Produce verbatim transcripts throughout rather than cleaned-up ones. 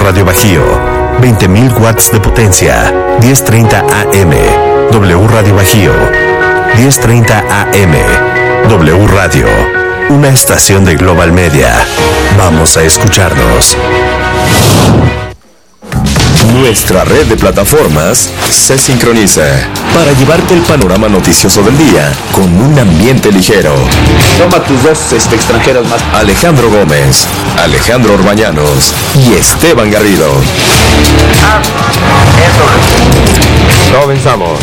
Radio Bajío, veinte mil watts de potencia, diez treinta A M. W Radio Bajío, diez treinta A M. W Radio, una estación de Global Media. Vamos a escucharnos. Nuestra red de plataformas se sincroniza para llevarte el panorama noticioso del día con un ambiente ligero. Toma tus dos este, extranjeros más. Alejandro Gómez, Alejandro Orbañanos y Esteban Garrido. Ah, eso. Comenzamos.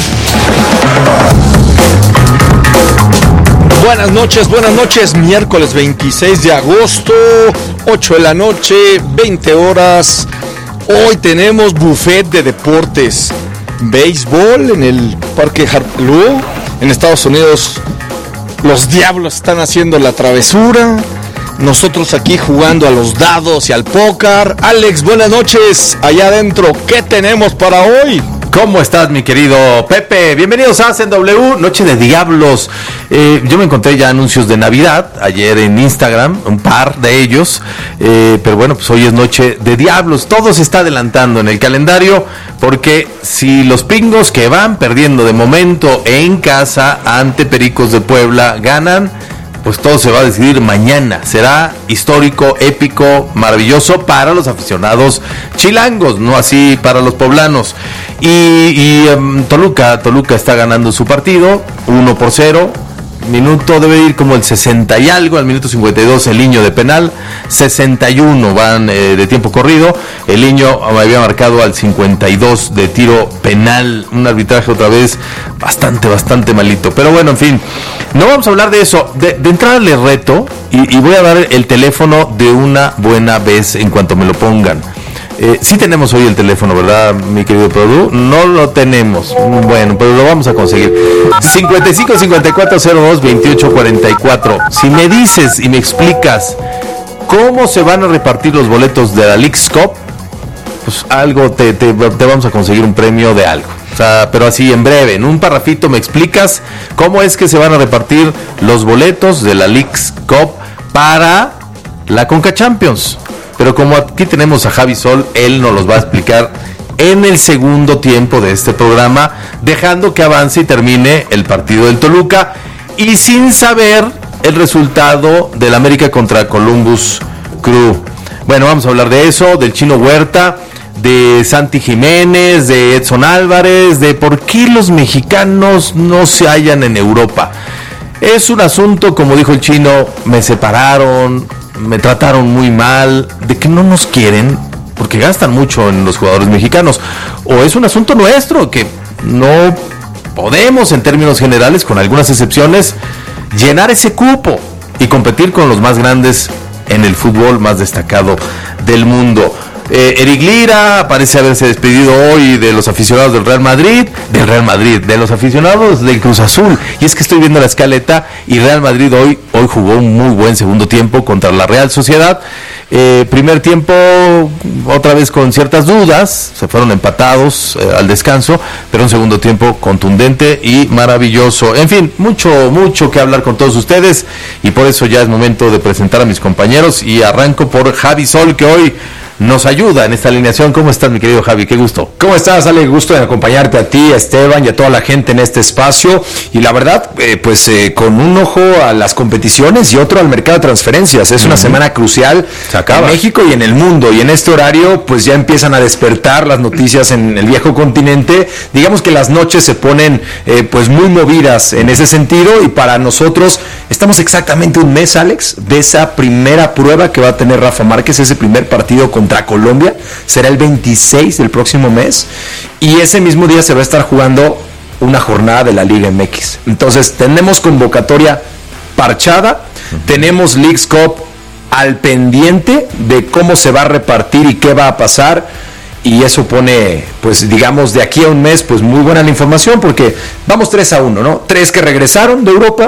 Buenas noches, buenas noches. Miércoles veintiséis de agosto, ocho de la noche, veinte horas. Hoy tenemos buffet de deportes, béisbol en el Parque Harpelú. En Estados Unidos los Diablos están haciendo la travesura. Nosotros aquí jugando a los dados y al póker. Alex, buenas noches. Allá adentro, ¿qué tenemos para hoy? ¿Cómo estás, mi querido Pepe? Bienvenidos a A C N W, Noche de Diablos. Eh, yo me encontré ya anuncios de Navidad ayer en Instagram, un par de ellos, eh, pero bueno, pues hoy es Noche de Diablos. Todo se está adelantando en el calendario, porque si los Pingos, que van perdiendo de momento en casa ante Pericos de Puebla, ganan, pues todo se va a decidir mañana. Será histórico, épico, maravilloso para los aficionados chilangos, no así para los poblanos. Y, y um, Toluca, Toluca está ganando su partido, uno por cero. Minuto debe ir como el sesenta y algo, al minuto cincuenta y dos el Niño de penal, sesenta y uno van eh, de tiempo corrido. El Niño había marcado al cincuenta y dos de tiro penal, un arbitraje otra vez bastante, bastante malito. Pero bueno, en fin, no vamos a hablar de eso. De, de entrada les reto, y, y voy a dar el teléfono de una buena vez en cuanto me lo pongan. Eh, sí tenemos hoy el teléfono, ¿verdad, mi querido Produ? No lo tenemos. Bueno, pero lo vamos a conseguir. cincuenta y cinco, cincuenta y cuatro, cero dos, veintiocho, cuarenta y cuatro. Si me dices y me explicas cómo se van a repartir los boletos de la Leagues Cup, pues algo te, te, te vamos a conseguir un premio de algo. O sea, pero así en breve, en un parrafito me explicas cómo es que se van a repartir los boletos de la Leagues Cup para la Conca Champions. Pero como aquí tenemos a Javi Sol, él nos los va a explicar en el segundo tiempo de este programa, dejando que avance y termine el partido del Toluca y sin saber el resultado del América contra Columbus Crew. Bueno, vamos a hablar de eso, del Chino Huerta, de Santi Jiménez, de Edson Álvarez, de por qué los mexicanos no se hallan en Europa. Es un asunto, como dijo el Chino, me separaron, me trataron muy mal, de que no nos quieren, porque gastan mucho en los jugadores mexicanos, o es un asunto nuestro, que no podemos, en términos generales, con algunas excepciones, llenar ese cupo y competir con los más grandes en el fútbol más destacado del mundo. Eh, Eric Lira parece haberse despedido hoy de los aficionados del Real Madrid, del Real Madrid, de los aficionados del Cruz Azul. Y es que estoy viendo la escaleta y Real Madrid hoy, hoy jugó un muy buen segundo tiempo contra la Real Sociedad. Eh, primer tiempo, otra vez con ciertas dudas, se fueron empatados eh, al descanso, pero un segundo tiempo contundente y maravilloso. En fin, mucho, mucho que hablar con todos ustedes, y por eso ya es momento de presentar a mis compañeros, y arranco por Javi Sol, que hoy nos ayuda en esta alineación. ¿Cómo estás, mi querido Javi? Qué gusto. ¿Cómo estás, Ale? Gusto de acompañarte a ti, a Esteban y a toda la gente en este espacio. Y la verdad, eh, pues eh, con un ojo a las competiciones y otro al mercado de transferencias. Es una uh-huh. semana crucial en México y en el mundo. Y en este horario, pues ya empiezan a despertar las noticias en el viejo continente. Digamos que las noches se ponen eh, pues muy movidas en ese sentido. Y para nosotros, estamos exactamente un mes, Alex, de esa primera prueba que va a tener Rafa Márquez, ese primer partido con contra Colombia, será el veintiséis del próximo mes, y ese mismo día se va a estar jugando una jornada de la Liga M X. Entonces tenemos convocatoria parchada, uh-huh. tenemos Leagues Cup al pendiente de cómo se va a repartir y qué va a pasar, y eso pone, pues digamos, de aquí a un mes, pues muy buena la información, porque vamos tres a uno, ¿no? Tres que regresaron de Europa,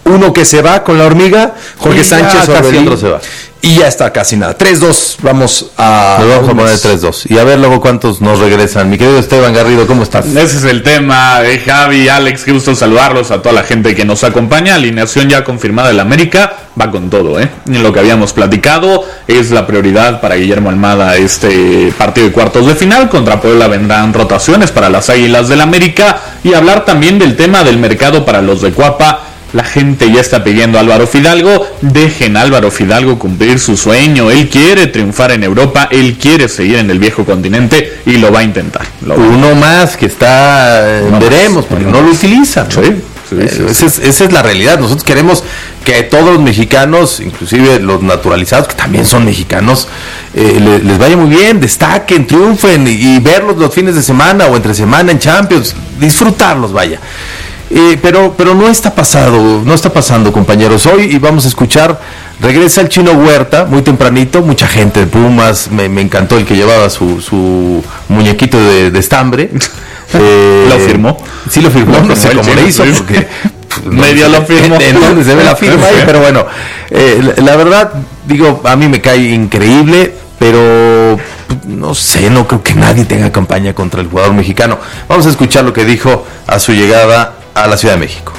uno que se va con la hormiga, Jorge y Sánchez Orbelín, se va. Y ya está casi nada. tres dos, vamos a... Nos vamos a poner tres dos. Y a ver luego cuántos nos regresan. Mi querido Esteban Garrido, ¿cómo estás? Ese es el tema, eh, Javi, Alex, qué gusto saludarlos a toda la gente que nos acompaña. Alineación ya confirmada del América, va con todo, ¿eh? En lo que habíamos platicado, es la prioridad para Guillermo Almada este partido de cuartos de final. Contra Puebla vendrán rotaciones para las Águilas del América. Y hablar también del tema del mercado para los de Cuapa. La gente ya está pidiendo a Álvaro Fidalgo, dejen a Álvaro Fidalgo cumplir su sueño, él quiere triunfar en Europa, él quiere seguir en el viejo continente y lo va a intentar. Lo va. Uno más que está, No veremos, más, porque no no lo más. utilizan. ¿no? Sí, sí, sí, sí. Esa, es, esa es la realidad. Nosotros queremos que todos los mexicanos, inclusive los naturalizados, que también son mexicanos, eh, le, les vaya muy bien, destaquen, triunfen y, y verlos los fines de semana o entre semana en Champions, disfrutarlos, vaya. Eh, pero pero no está pasado, no está pasando, compañeros. Hoy y vamos a escuchar, regresa el Chino Huerta, muy tempranito, mucha gente de Pumas, me, me encantó el que llevaba su, su muñequito de, de estambre. Eh, ¿Lo firmó? Sí lo firmó, Lo no sé firmó el cómo le Chino, hizo, sí. porque... Medio lo firmó. En, en donde se ve la firma ahí, pero bueno, eh, la, la verdad, digo, a mí me cae increíble, pero no sé, no creo que nadie tenga campaña contra el jugador mexicano. Vamos a escuchar lo que dijo a su llegada a la Ciudad de México.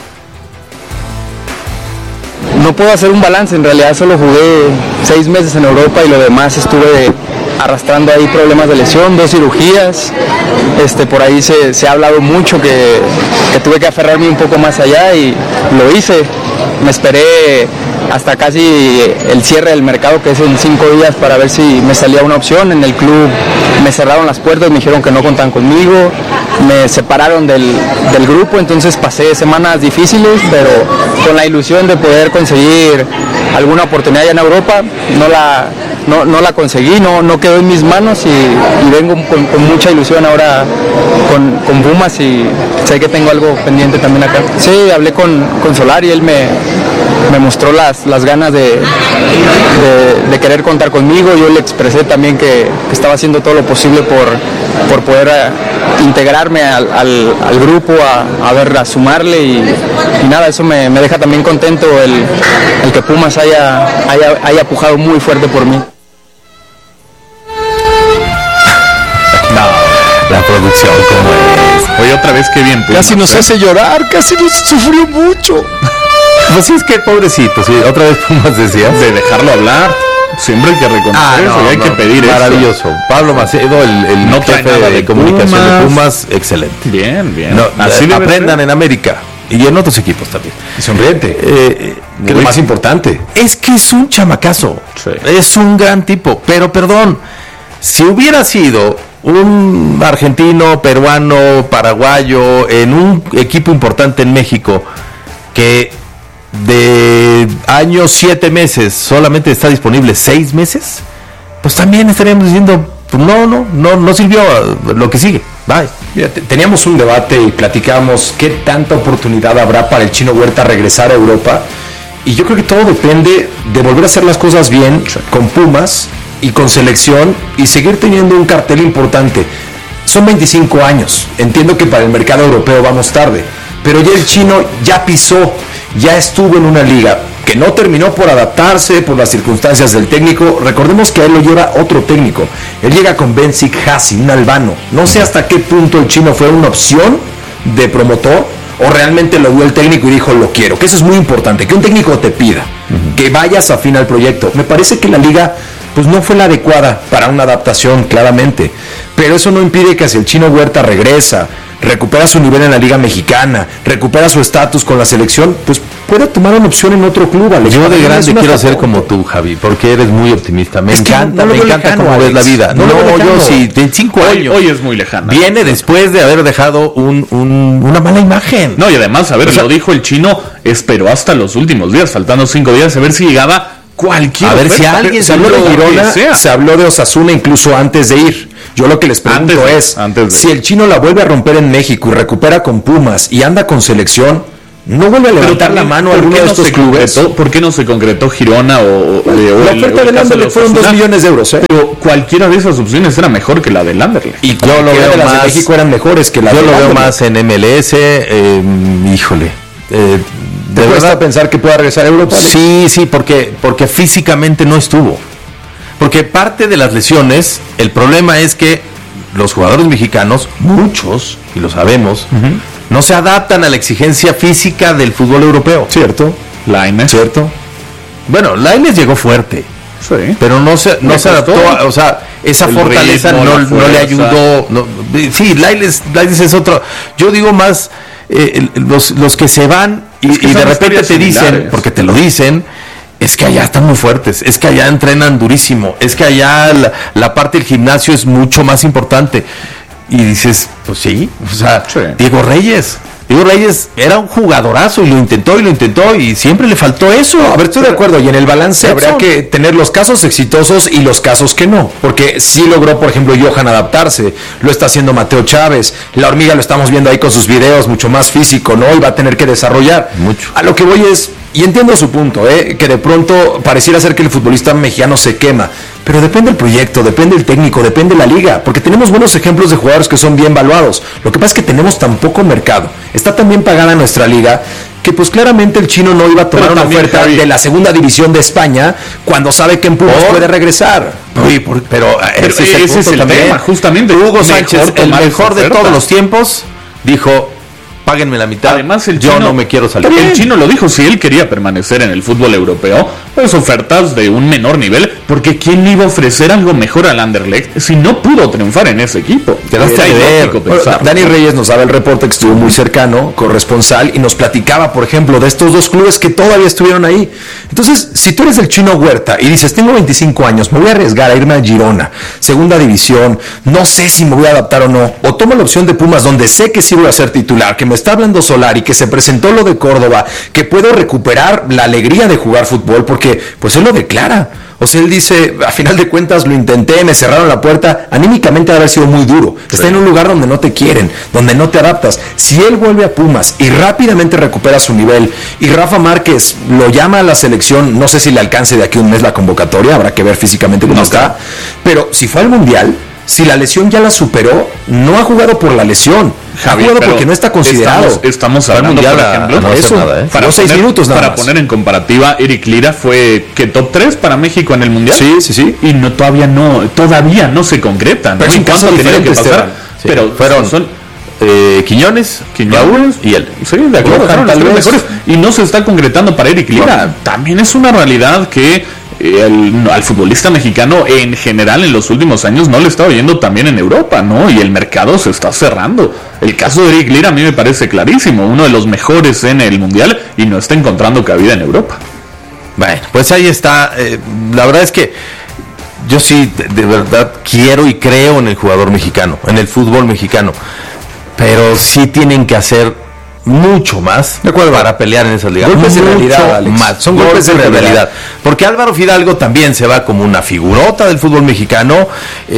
No puedo hacer un balance, en realidad solo jugué seis meses en Europa y lo demás estuve arrastrando ahí problemas de lesión, dos cirugías, este, por ahí se, se ha hablado mucho que, que tuve que aferrarme un poco más allá y lo hice, me esperé hasta casi el cierre del mercado, que es en cinco días, para ver si me salía una opción. En el club me cerraron las puertas, me dijeron que no contaban conmigo, me separaron del, del grupo, entonces pasé semanas difíciles, pero con la ilusión de poder conseguir alguna oportunidad allá en Europa. No la, no, no la conseguí, no, no quedó en mis manos y, y vengo con, con mucha ilusión ahora con, con Pumas y sé que tengo algo pendiente también acá. Sí, hablé con, con Solari, él me, me mostró las, las ganas de, de, de querer contar conmigo. Yo le expresé también que, que estaba haciendo todo lo posible por, por poder uh, integrarme al, al, al grupo, a, a ver, a sumarle y, y nada, eso me, me deja también contento el, el que Pumas haya, haya, haya pujado muy fuerte por mí. La producción, como es. Oye, otra vez, qué bien. Pumas, Casi nos ¿eh? hace llorar, casi nos sufrió mucho. Pues sí, es que pobrecito, sí, otra vez Pumas decías. De dejarlo hablar. Siempre hay que reconocer Ah, eso no, y hay no, que pedir maravilloso. eso. Pablo Macedo, el, el No trae jefe nada de, de comunicación Pumas. de Pumas, excelente. Bien, bien. No, Así eh, debe aprendan ser. en América y en otros equipos también. Y sonriente, Eh, que es lo más importante. Es que es un chamacazo, Sí. es un gran tipo, pero perdón, si hubiera sido un argentino, peruano, paraguayo, en un equipo importante en México, que de años siete meses solamente está disponible seis meses, pues también estaríamos diciendo, pues no, no, no, no sirvió lo que sigue, bye. Mira, te- teníamos un debate y platicábamos qué tanta oportunidad habrá para el Chino Huerta regresar a Europa. Y yo creo que todo depende de volver a hacer las cosas bien con Pumas y con selección y seguir teniendo un cartel importante. Son veinticinco años. Entiendo que para el mercado europeo vamos tarde, pero ya el Chino ya pisó, ya estuvo en una liga que no terminó por adaptarse por las circunstancias del técnico. Recordemos que a él lo lleva otro técnico. Él llega con Benzik Hassi, un albano. No sé hasta qué punto el Chino fue una opción de promotor o realmente lo vio el técnico y dijo lo quiero, que eso es muy importante, que un técnico te pida, uh-huh. que vayas afín al proyecto. Me parece que la liga pues no fue la adecuada para una adaptación, claramente, pero eso no impide que si el Chino Huerta regresa, recupera su nivel en la Liga Mexicana, recupera su estatus con la selección, pues puede tomar una opción en otro club. Alex. Yo de Para mí es grande una quiero ser factor. como tú, Javi, porque eres muy optimista. Me Es que encanta, no lo me veo encanta lejano, cómo ves la Alex. vida. No No, lo veo yo lejano. sí, de cinco Hoy, años. hoy es muy lejana. Viene después de haber dejado un, un- una mala imagen. No, y además, a ver, O sea, lo dijo el Chino, esperó hasta los últimos días, faltando cinco días, a ver si llegaba cualquier A ver si oferta. alguien Se habló de Lo que Girona, sea. se habló de Osasuna incluso antes de ir. Yo lo que les pregunto Antes de- es, antes de si ir. el Chino la vuelve a romper en México y recupera con Pumas y anda con selección, ¿no vuelve a Pero levantar la también, mano a ¿por alguno qué de no estos se clubes? concretó- ¿Por qué no se concretó Girona o, o, o el- La o oferta el del caso de Anderlecht fueron dos Osasuna? millones de euros, ¿eh? Pero cualquiera de esas opciones era mejor que la del Anderlecht. Y yo lo cualquiera veo de las más- de México eran mejores que la Yo de lo veo Anderlecht. más en M L S, eh, híjole. eh, ¿Te de cuesta verdad pensar que pueda regresar a Europa? Sí, sí, porque, porque físicamente no estuvo. Porque parte de las lesiones, el problema es que los jugadores mexicanos, muchos, y lo sabemos, uh-huh. no se adaptan a la exigencia física del fútbol europeo. Cierto. Lainez. Cierto. Bueno, Lainez llegó fuerte. Sí. Pero no se, no se adaptó, a, o sea, esa el fortaleza ritmo, no, no le ayudó. No, sí, Lainez, Lainez es otro. Yo digo más, eh, los, los que se van y, es que y de repente te similares. dicen, porque te lo dicen, es que allá están muy fuertes, es que allá entrenan durísimo, es que allá la, la parte del gimnasio es mucho más importante. Y dices, pues sí, o sea, sí. Diego Reyes. Diego Reyes era un jugadorazo y lo intentó y lo intentó y siempre le faltó eso. A ver, estoy de acuerdo. Y en el balance Edson. Habría que tener los casos exitosos y los casos que no. Porque sí logró, por ejemplo, Johan adaptarse. Lo está haciendo Mateo Chávez. La Hormiga lo estamos viendo ahí con sus videos, mucho más físico, ¿no? Y va a tener que desarrollar. Mucho. A lo que voy es, y entiendo su punto, ¿eh? Que de pronto pareciera ser que el futbolista mexicano se quema. Pero depende del proyecto, depende del técnico, depende de la liga, porque tenemos buenos ejemplos de jugadores que son bien valuados. Lo que pasa es que tenemos tan poco mercado, está tan bien pagada nuestra liga, que pues claramente el chino no iba a tomar pero una oferta Javi. de la segunda división de España cuando sabe que en Pumas oh. puede regresar. Uy, por, pero, pero ese, ese es el, es el tema, justamente. Hugo Sánchez, el mejor de todos los tiempos, dijo... Páguenme la mitad. Además, el yo chino, no me quiero salir. El chino lo dijo, si él quería permanecer en el fútbol europeo, pues ofertas de un menor nivel, porque ¿quién iba a ofrecer algo mejor al Anderlecht si no pudo triunfar en ese equipo? Te das a ver. Bueno, Dani Reyes nos daba el reporte que estuvo muy cercano, corresponsal, y nos platicaba, por ejemplo, de estos dos clubes que todavía estuvieron ahí. Entonces, si tú eres el Chino Huerta y dices, tengo veinticinco años, me voy a arriesgar a irme a Girona, segunda división, no sé si me voy a adaptar o no, o tomo la opción de Pumas, donde sé que sí voy a ser titular, que me está hablando Solari, que se presentó lo de Córdoba, que puedo recuperar la alegría de jugar fútbol, porque pues él lo declara. O sea, él dice, a final de cuentas lo intenté, me cerraron la puerta, anímicamente debe haber sido muy duro. Sí. Está en un lugar donde no te quieren, donde no te adaptas. Si él vuelve a Pumas y rápidamente recupera su nivel, y Rafa Márquez lo llama a la selección, no sé si le alcance de aquí un mes la convocatoria, habrá que ver físicamente cómo no está, está, pero si fue al Mundial, si la lesión ya la superó, no ha jugado por la lesión. Javier, ha jugado porque no está considerado. Estamos, estamos hablando, por ejemplo, no eso, nada, ¿eh? para, poner, minutos nada para más. poner en comparativa, Eric Lira fue que top tres para México en el Mundial. Sí, sí, sí. Y no todavía no, todavía no se concretan. Pero ¿no? en caso diferente que pasar, sí. Pero fueron son eh, Quiñones, Quiñones y él. Sí, de acuerdo, fueron los mejores. Y no se está concretando para Eric Lira. No. También es una realidad que El, al futbolista mexicano en general en los últimos años no le está oyendo también en Europa, ¿no? Y el mercado se está cerrando. El caso de Eric Lira a mí me parece clarísimo, uno de los mejores en el Mundial y no está encontrando cabida en Europa. Bueno, pues ahí está. Eh, la verdad es que yo sí, de, de verdad, quiero y creo en el jugador mexicano, en el fútbol mexicano, pero sí tienen que hacer mucho más de acuerdo para pelear en esas ligas. Golpes de realidad, Alex. Más. Son golpes, golpes de, de realidad. realidad. Porque Álvaro Fidalgo también se va como una figurota del fútbol mexicano,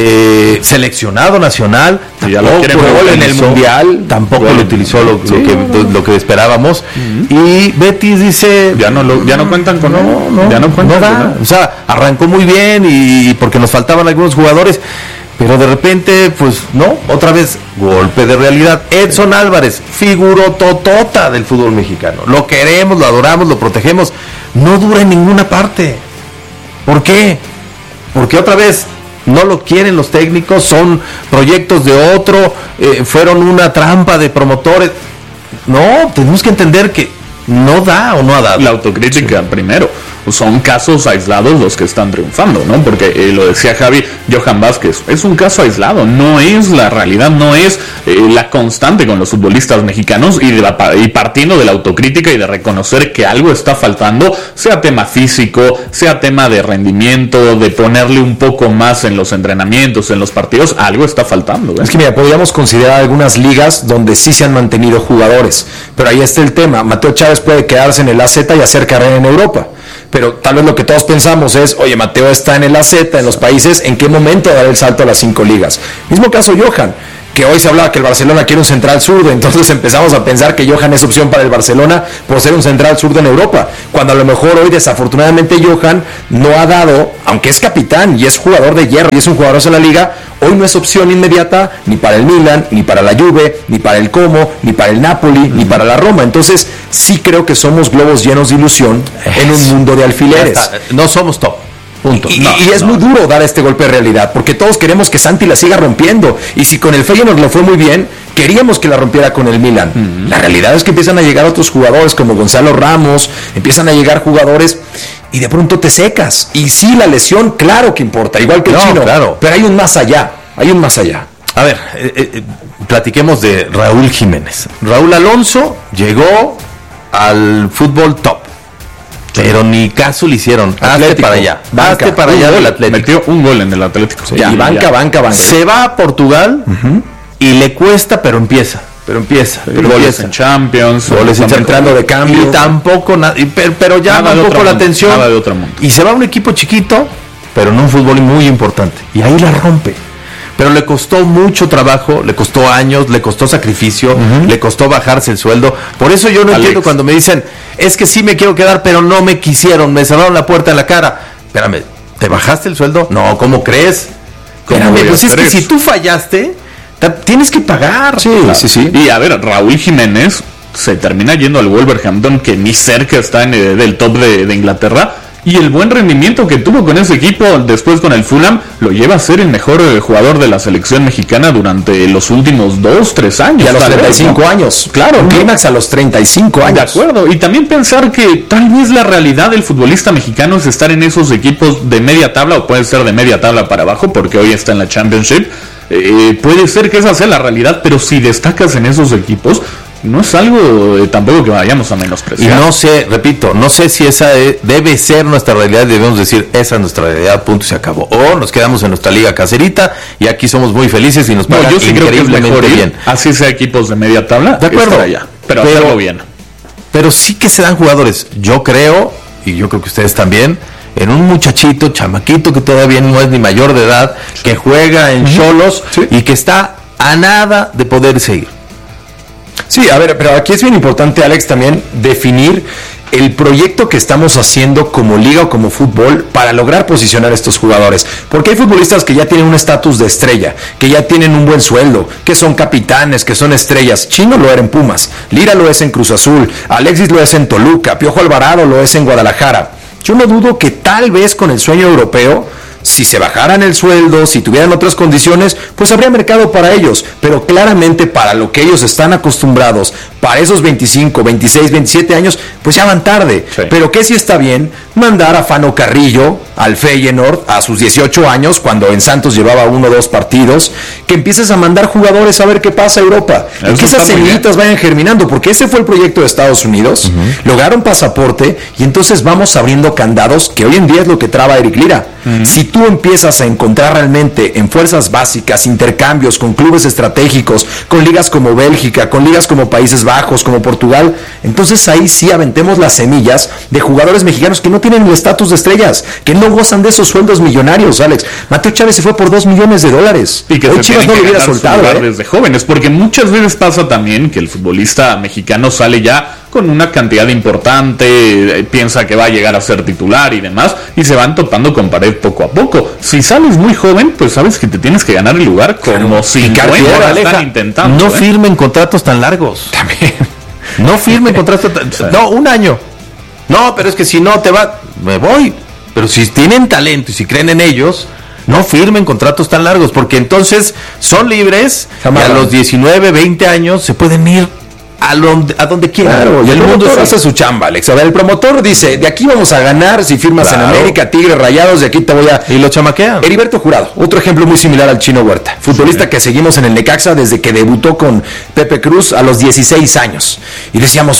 eh, seleccionado nacional, ya lo gol en el mundial, tampoco bueno, lo utilizó lo, sí, lo, que, lo, lo que esperábamos. Uh-huh. Y Betis dice, ya no lo, ya no cuentan con no, él, no, ya no cuentan no da. con él. O sea, arrancó muy bien y porque nos faltaban algunos jugadores. Pero de repente, pues no, otra vez, golpe de realidad. Edson Álvarez, figurototota del fútbol mexicano. Lo queremos, lo adoramos, lo protegemos. No dura en ninguna parte. ¿Por qué? Porque otra vez no lo quieren los técnicos, son proyectos de otro, eh, fueron una trampa de promotores. No, tenemos que entender que no da o no ha dado. La autocrítica sí. primero. Son casos aislados los que están triunfando, ¿no? Porque eh, lo decía Javi, Johan Vázquez, es un caso aislado, no es la realidad, no es eh, la constante con los futbolistas mexicanos y, de la, y partiendo de la autocrítica y de reconocer que algo está faltando, sea tema físico, sea tema de rendimiento, de ponerle un poco más en los entrenamientos, en los partidos, algo está faltando, ¿eh? Es que mira, podríamos considerar algunas ligas donde sí se han mantenido jugadores, pero ahí está el tema, Mateo Chávez puede quedarse en el A Z y hacer carrera en Europa. Pero tal vez lo que todos pensamos es, oye, Mateo está en el A Z, en los países, ¿en qué momento dar el salto a las cinco ligas? Mismo caso Johan, que hoy se hablaba que el Barcelona quiere un central zurdo, entonces empezamos a pensar que Johan es opción para el Barcelona por ser un central zurdo en Europa, cuando a lo mejor hoy desafortunadamente Johan no ha dado, aunque es capitán y es jugador de hierro y es un jugador en la liga, Hoy no es opción inmediata ni para el Milan, ni para la Juve, ni para el Como, ni para el Napoli, uh-huh. ni para la Roma. Entonces, sí creo que somos globos llenos de ilusión es. en un mundo de alfileres. No somos top. Punto. Y, no, y es no. muy duro dar este golpe de realidad, porque todos queremos que Santi la siga rompiendo. Y si con el Feyenoord le fue muy bien, queríamos que la rompiera con el Milan. Uh-huh. La realidad es que empiezan a llegar otros jugadores como Gonzalo Ramos, empiezan a llegar jugadores y de pronto te secas. Y sí, la lesión, claro que importa, igual que el no, chino. Claro. Pero hay un más allá, hay un más allá. A ver, eh, eh, platiquemos de Raúl Jiménez. Raúl Alonso llegó al fútbol top. Pero ni caso le hicieron. Hazte para allá. Banca, Hazte para allá del Atlético. Metió un gol en el Atlético. Sí, ya, y banca, ya. banca, banca. Se va a Portugal uh-huh. y le cuesta, pero empieza. Pero empieza. Sí, pero goles empieza. en Champions. Goles entrando de cambio. Y tampoco, na- y, pero, pero llama un poco la atención. Nada de otro mundo. Y se va a un equipo chiquito, pero en un fútbol muy importante. Y ahí la rompe. Pero le costó mucho trabajo, le costó años, le costó sacrificio, uh-huh. le costó bajarse el sueldo. Por eso yo no Alex. entiendo cuando me dicen, es que sí me quiero quedar, pero no me quisieron, me cerraron la puerta en la cara. Espérame, ¿te bajaste el sueldo? No, ¿cómo crees? Espérame, pues es que si tú fallaste, tienes que pagar. Sí, claro. sí, sí. Y a ver, Raúl Jiménez se termina yendo al Wolverhampton, que ni cerca está en el, del top de, de Inglaterra. Y el buen rendimiento que tuvo con ese equipo después con el Fulham lo lleva a ser el mejor jugador de la selección mexicana durante los últimos dos, tres años. Y a los treinta y cinco ¿no? años. Claro. Un clímax a los treinta y cinco años. De acuerdo. Y también pensar que tal vez la realidad del futbolista mexicano es estar en esos equipos de media tabla, o puede ser de media tabla para abajo, porque hoy está en la Championship. Eh, puede ser que esa sea la realidad, pero si destacas en esos equipos, no es algo eh, tampoco que vayamos a menospreciar. Y no sé, repito, no sé si esa de, debe ser nuestra realidad, debemos decir, esa es nuestra realidad, punto, se acabó. O nos quedamos en nuestra liga caserita y aquí somos muy felices y nos pagan no, yo sí increíblemente creo que es bien. Así sea equipos de media tabla, de acuerdo, allá, pero, pero hacerlo bien. Pero sí que se dan jugadores, yo creo, y yo creo que ustedes también, en un muchachito, chamaquito que todavía no es ni mayor de edad, sí. que juega en Xolos sí. y que está a nada de poder seguir. Sí, a ver, pero aquí es bien importante, Alex, también definir el proyecto que estamos haciendo como liga o como fútbol para lograr posicionar a estos jugadores, porque hay futbolistas que ya tienen un estatus de estrella, que ya tienen un buen sueldo, que son capitanes, que son estrellas. Chino lo era en Pumas, Lira lo es en Cruz Azul, Alexis lo es en Toluca, Piojo Alvarado lo es en Guadalajara. Yo no dudo que tal vez con el sueño europeo, si se bajaran el sueldo, si tuvieran otras condiciones, pues habría mercado para ellos, pero claramente para lo que ellos están acostumbrados, para esos veinticinco, veintiséis, veintisiete años, pues ya van tarde. Sí. Pero que sí está bien mandar a Fano Carrillo al Feyenoord a sus dieciocho años, cuando en Santos llevaba uno o dos partidos, que empieces a mandar jugadores a ver qué pasa a Europa, y que esas semillitas vayan germinando, porque ese fue el proyecto de Estados Unidos, uh-huh. lograron pasaporte, y entonces vamos abriendo candados, que hoy en día es lo que traba a Eric Lira. Uh-huh. Si tú empiezas a encontrar realmente en fuerzas básicas intercambios con clubes estratégicos, con ligas como Bélgica, con ligas como Países Bajos, como Portugal, entonces ahí sí aventemos las semillas de jugadores mexicanos que no tienen el estatus de estrellas, que no gozan de esos sueldos millonarios, Alex. Mateo Chávez se fue por dos millones de dólares. Y que hoy Chivas no lo hubiera soltado, ¿eh? Desde jóvenes, porque muchas veces pasa también que el futbolista mexicano sale ya con una cantidad importante, eh, piensa que va a llegar a ser titular y demás, y se van topando con pared poco a poco. Si sales muy joven, pues sabes que te tienes que ganar el lugar como claro. cincuenta están intentando. No ¿eh? firmen contratos tan largos. También. No firmen contratos tan... sí. No, un año. No, pero es que si no te va... Me voy. Pero si tienen talento y si creen en ellos... No firmen contratos tan largos, porque entonces son libres y a los diecinueve, veinte años se pueden ir a donde, a donde quieran. Claro, y el, el mundo hace su chamba, Alex. A ver, el promotor dice, de aquí vamos a ganar si firmas claro. en América, Tigres, Rayados, de aquí te voy a... Y lo chamaquean. Heriberto Jurado, otro ejemplo muy similar al Chino Huerta, futbolista sí. que seguimos en el Necaxa desde que debutó con Pepe Cruz a los dieciséis años. Y decíamos,